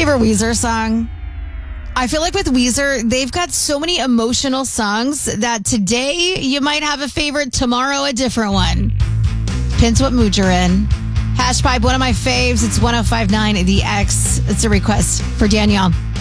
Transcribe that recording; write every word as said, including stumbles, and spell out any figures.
favorite Weezer song? I feel like with Weezer, they've got so many emotional songs that today you might have a favorite, tomorrow a different one. Depends what mood you're in. Hash pipe, one of my faves. It's one oh five point nine The X. It's a request for Danielle.